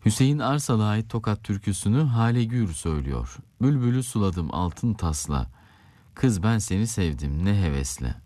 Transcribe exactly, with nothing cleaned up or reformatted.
Hüseyin Arsal'a ait Tokat türküsünü Hale Gür söylüyor. Bülbülü suladım altın tasla, kız ben seni sevdim ne hevesle.